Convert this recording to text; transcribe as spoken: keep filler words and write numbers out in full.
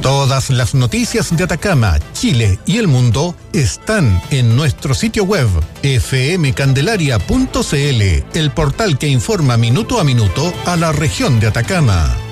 Todas las noticias de Atacama, Chile y el mundo están en nuestro sitio web efe eme candelaria punto ce ele, el portal que informa minuto a minuto a la región de Atacama.